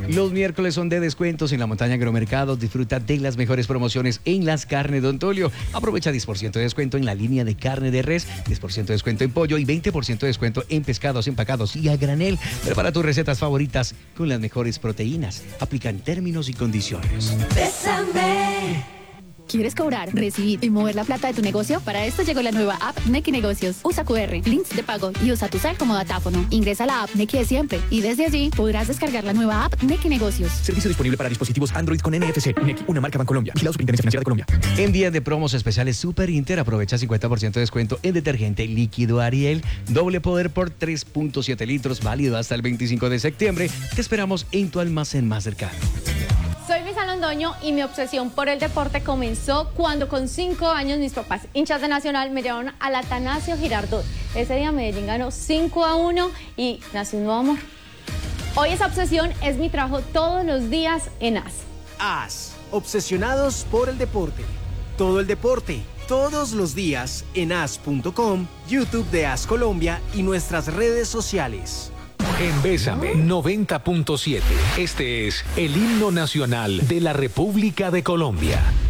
Los miércoles son de descuentos en la Montaña Agromercados. Disfruta de las mejores promociones en las carnes Don Tulio. Aprovecha 10% de descuento en la línea de carne de res, 10% de descuento en pollo y 20% de descuento en pescados empacados y a granel. Prepara tus recetas favoritas con las mejores proteínas. Aplican términos y condiciones. Bésame. ¿Quieres cobrar, recibir y mover la plata de tu negocio? Para esto llegó la nueva app Nequi Negocios. Usa QR, links de pago y usa tu cel como datáfono. Ingresa a la app Nequi de siempre y desde allí podrás descargar la nueva app Nequi Negocios. Servicio disponible para dispositivos Android con NFC. Nequi, una marca Bancolombia. Vigilado Superintendencia Financiera de Colombia. En días de promos especiales Super Inter, aprovecha 50% de descuento en detergente líquido Ariel. Doble poder por 3.7 litros, válido hasta el 25 de septiembre. Te esperamos en tu almacén más cercano. Soy Misa Londoño y mi obsesión por el deporte comenzó cuando con 5 años mis papás, hinchas de Nacional, me llevaron al Atanasio Girardot. Ese día Medellín ganó 5-1 y nació un nuevo amor. Hoy esa obsesión es mi trabajo todos los días en AS. AS, obsesionados por el deporte. Todo el deporte, todos los días en as.com, YouTube de AS Colombia y nuestras redes sociales. En Bésame 90.7, este es el himno nacional de la República de Colombia.